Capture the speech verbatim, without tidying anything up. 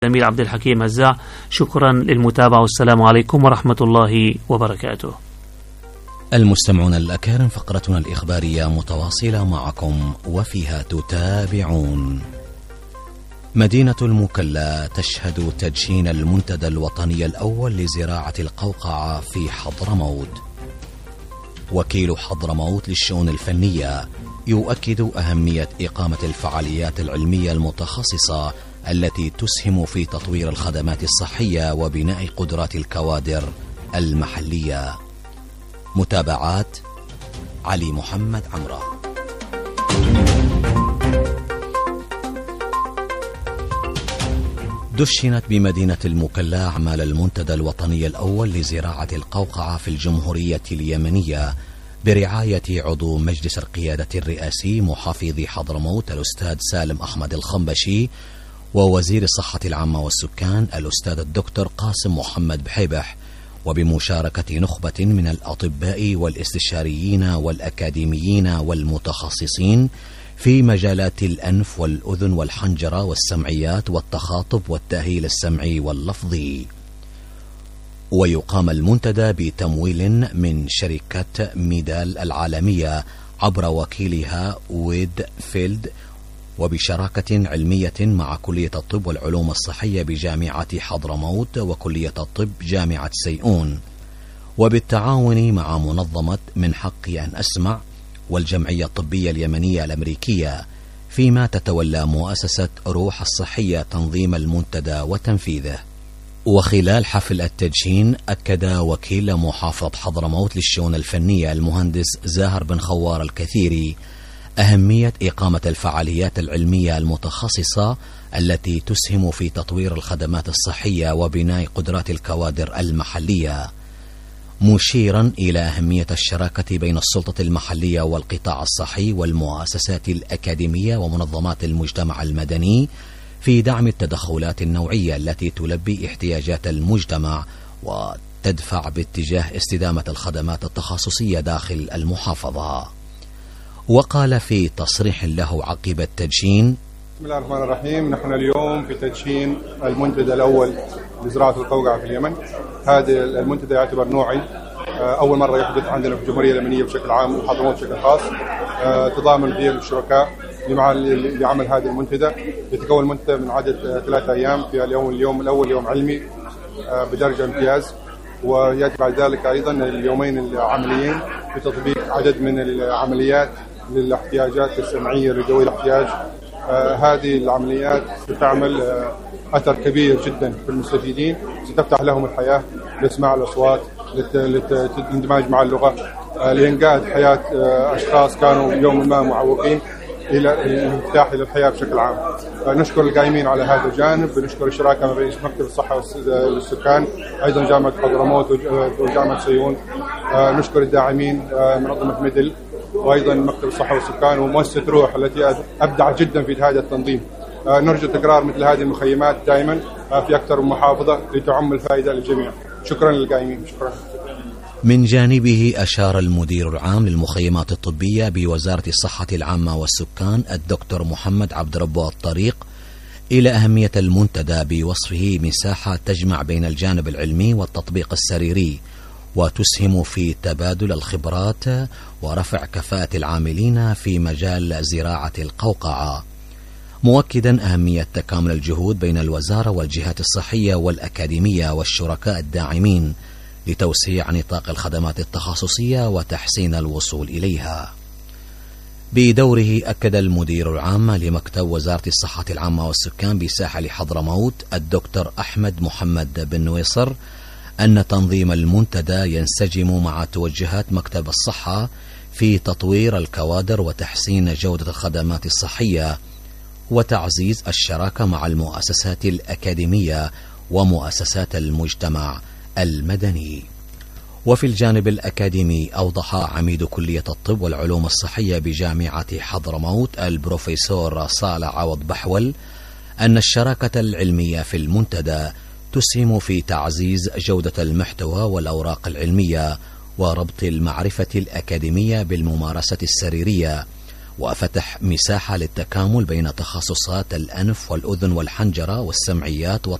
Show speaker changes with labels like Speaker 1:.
Speaker 1: الزميل عبد الحكيم هزاع. شكرا للمتابعة والسلام عليكم ورحمة الله وبركاته.
Speaker 2: المستمعون الأكارم، فقرتنا الإخبارية متواصلة معكم وفيها تتابعون: مدينة المكلا تشهد تدشين المنتدى الوطني الأول لزراعة القوقعة في حضرموت. وكيل حضرموت للشؤون الفنية يؤكد أهمية إقامة الفعاليات العلمية المتخصصة التي تسهم في تطوير الخدمات الصحية وبناء قدرات الكوادر المحلية. متابعات علي محمد عمرة. دشنت بمدينة المكلا أعمال المنتدى الوطني الأول لزراعة القوقعة في الجمهورية اليمنية برعاية عضو مجلس القيادة الرئاسي محافظ حضرموت الأستاذ سالم أحمد الخنبشي ووزير الصحة العامة والسكان الأستاذ الدكتور قاسم محمد بحيبح، وبمشاركة نخبة من الأطباء والاستشاريين والأكاديميين والمتخصصين في مجالات الأنف والأذن والحنجرة والسمعيات والتخاطب والتأهيل السمعي واللفظي. ويقام المنتدى بتمويل من شركة ميدال العالمية عبر وكيلها ويد فيلد، وبشراكة علمية مع كلية الطب والعلوم الصحية بجامعة حضرموت وكلية الطب جامعة سيئون، وبالتعاون مع منظمة من حقي أن أسمع والجمعية الطبية اليمنية الأمريكية، فيما تتولى مؤسسة روح الصحية تنظيم المنتدى وتنفيذه. وخلال حفل التدشين أكد وكيل محافظة حضرموت للشؤون الفنية المهندس زاهر بن خوار الكثيري أهمية إقامة الفعاليات العلمية المتخصصة التي تسهم في تطوير الخدمات الصحية وبناء قدرات الكوادر المحلية، مشيرا إلى أهمية الشراكة بين السلطة المحلية والقطاع الصحي والمؤسسات الأكاديمية ومنظمات المجتمع المدني في دعم التدخلات النوعية التي تلبي احتياجات المجتمع وتدفع باتجاه استدامة الخدمات التخصصية داخل المحافظة. وقال في تصريح له عقب التدشين:
Speaker 3: بسم الله الرحمن الرحيم. نحن اليوم في تدشين المنتدى الأول لزراعة القوقعة في اليمن. هذا المنتدى يعتبر نوعي، أول مرة يحدث عندنا في الجمهورية اليمنية بشكل عام وحضرموت بشكل خاص. تضامن فيه الشركاء لعمل هذا المنتدى. يتكون المنتدى من عدد ثلاثة أيام، في اليوم اليوم الأول يوم علمي بدرجة امتياز، ويأتي بعد ذلك أيضا اليومين العمليين بتطبيق عدد من العمليات للاحتياجات السمعية لذوي الاحتياج. آه هذه العمليات ستعمل آه أثر كبير جدا في المستفيدين، ستفتح لهم الحياة لإسماع الأصوات، للاندماج مع اللغة، آه لإنقاذ حياة آه أشخاص كانوا يوما ما معوقين إلى الانفتاح إلى الحياة بشكل عام. آه نشكر القائمين على هذا الجانب، ونشكر الشراكة من رئيس مكتب الصحة والسكان، أيضا جامعة حضرموت وجامعة سيئون. آه نشكر الداعمين آه منظمة ميدل، وأيضا مكتب الصحة والسكان ومؤسسة روح التي أبدعت جدا في هذا التنظيم. آه نرجو تكرار مثل هذه المخيمات دائما آه في أكثر من محافظة لتعم الفائدة للجميع. شكرا للقائمين. شكرا.
Speaker 2: من جانبه أشار المدير العام للمخيمات الطبية بوزارة الصحة العامة والسكان الدكتور محمد عبد ربه الطريق إلى أهمية المنتدى بوصفه مساحة تجمع بين الجانب العلمي والتطبيق السريري، وتسهم في تبادل الخبرات ورفع كفاءة العاملين في مجال زراعة القوقعة، مؤكدا أهمية تكامل الجهود بين الوزارة والجهات الصحية والأكاديمية والشركاء الداعمين لتوسيع نطاق الخدمات التخصصية وتحسين الوصول إليها. بدوره أكد المدير العام لمكتب وزارة الصحة العامة والسكان بساحل حضرموت الدكتور أحمد محمد بن نويصر أن تنظيم المنتدى ينسجم مع توجهات مكتب الصحة في تطوير الكوادر وتحسين جودة الخدمات الصحية وتعزيز الشراكة مع المؤسسات الأكاديمية ومؤسسات المجتمع المدني. وفي الجانب الأكاديمي أوضح عميد كلية الطب والعلوم الصحية بجامعة حضرموت البروفيسور صالح عوض بحول أن الشراكة العلمية في المنتدى تسهم في تعزيز جودة المحتوى والأوراق العلمية وربط المعرفة الأكاديمية بالممارسة السريرية، وفتح مساحة للتكامل بين تخصصات الأنف والأذن والحنجرة والسمعيات